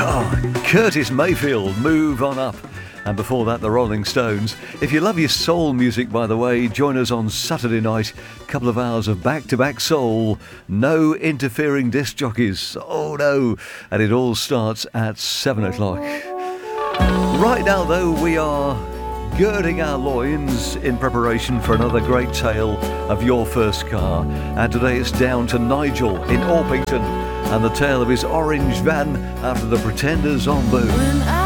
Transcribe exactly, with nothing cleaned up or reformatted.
Oh, Curtis Mayfield, Move On Up. And before that, the Rolling Stones. If you love your soul music, by the way, join us on Saturday night. A couple of hours of back-to-back soul. No interfering disc jockeys. Oh, no. And it all starts at seven o'clock. Right now, though, we are girding our loins in preparation for another great tale of your first car. And today it's down to Nigel in Orpington and the tale of his orange van after the Pretenders on Boom.